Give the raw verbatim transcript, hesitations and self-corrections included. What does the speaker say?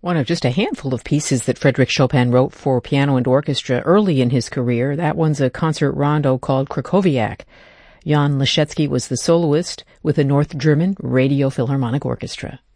One of just a handful of pieces that Frédéric Chopin wrote for piano and orchestra early in his career. That one's a concert rondo called Krakowiak. Jan Leschetski was the soloist with the North German Radio Philharmonic Orchestra.